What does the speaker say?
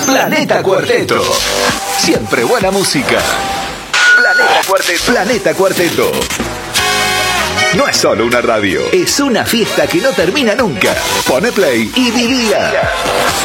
Planeta Cuarteto. Siempre buena música. Planeta Cuarteto. Planeta Cuarteto. No es solo una radio, es una fiesta que no termina nunca. Pone play y vivila.